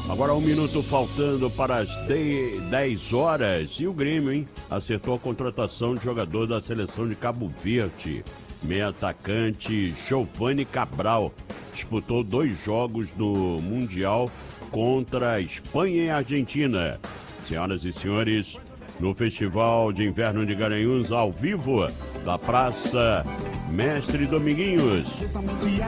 Agora 1 minuto faltando para as 10 horas. E o Grêmio, hein? Acertou a contratação de jogador da seleção de Cabo Verde. Meio atacante Giovanni Cabral. Disputou 2 jogos no Mundial contra a Espanha e a Argentina. Senhoras e senhores, no Festival de Inverno de Garanhuns, ao vivo, da Praça Mestre Dominguinhos.